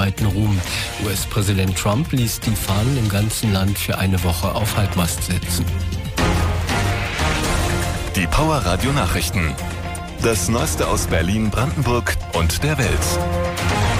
Ruhm. US-Präsident Trump ließ die Fahnen im ganzen Land für eine Woche auf Halbmast setzen. Die Power Radio Nachrichten. Das Neueste aus Berlin, Brandenburg und der Welt.